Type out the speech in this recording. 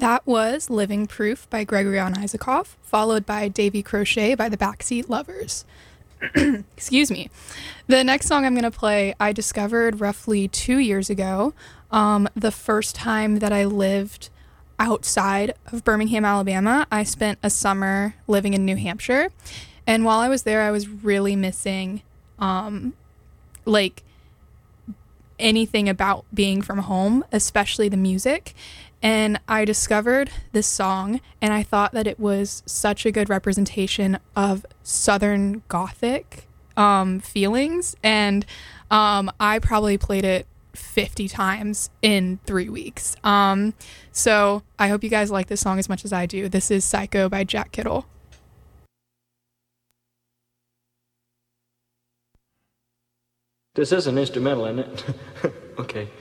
That was Living Proof by Gregorian Isakov, followed by Davy Crochet by the Backseat Lovers. Excuse me. The next song I'm going to play, I discovered roughly 2 years ago, the first time that I lived outside of Birmingham, Alabama. I spent a summer living in New Hampshire, and while I was there, I was really missing, like, anything about being from home, especially the music. And I discovered this song, and I thought that it was such a good representation of Southern Gothic feelings. And I probably played it 50 times in 3 weeks. So I hope you guys like this song as much as I do. This is Psycho by Jack Kittle. This is an instrumental, isn't it? Okay.